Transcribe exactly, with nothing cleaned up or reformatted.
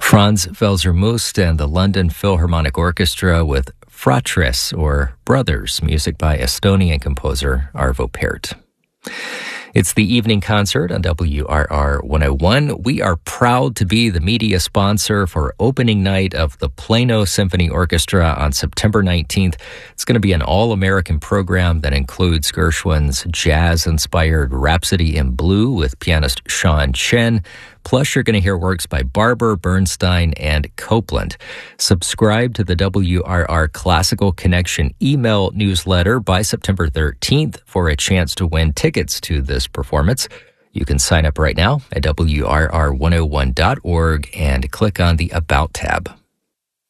Franz Felser-Must and the London Philharmonic Orchestra with Fratres, or Brothers, music by Estonian composer Arvo Pärt. It's the evening concert on W R R one oh one. We are proud to be the media sponsor for opening night of the Plano Symphony Orchestra on September nineteenth. It's going to be an all-American program that includes Gershwin's jazz-inspired Rhapsody in Blue with pianist Sean Chen. Plus, you're going to hear works by Barber, Bernstein, and Copland. Subscribe to the W R R Classical Connection email newsletter by September thirteenth for a chance to win tickets to this performance. You can sign up right now at W R R one oh one dot org and click on the About tab.